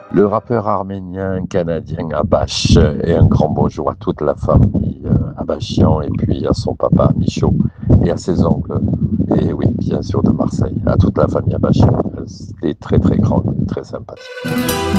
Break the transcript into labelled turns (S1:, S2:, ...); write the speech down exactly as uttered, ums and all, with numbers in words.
S1: Le rappeur arménien canadien Abash et un grand bonjour à toute la famille euh, Abashian et puis à son papa Michaud et à ses oncles. Et oui, bien sûr de Marseille, à toute la famille Abashian. C'est très très grande, très sympathique.